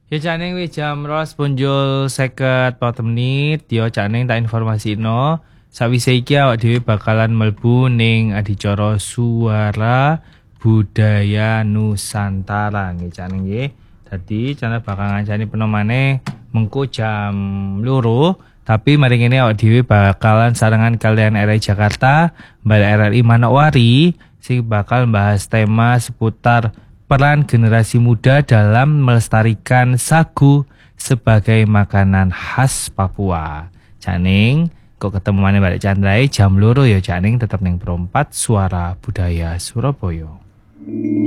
Ya Caning wis jam 12:50 ya Caning tak informasino sawise iki awak dhewe bakalan mlebu ning adicara suara budaya Nusantara nggih Caning nggih. Dadi Caning bakal ngancani penomane mengko jam 2 tapi mari ngene awak dhewe bakalan sarengan kalian RRI Jakarta, Mbak RRI Manokwari sing bakal bahas tema seputar peran generasi muda dalam melestarikan sagu sebagai makanan khas Papua. Caning, kok ketemu mana balik Chandrai jam loro ya Caning tetap neng perempat suara budaya Surabaya.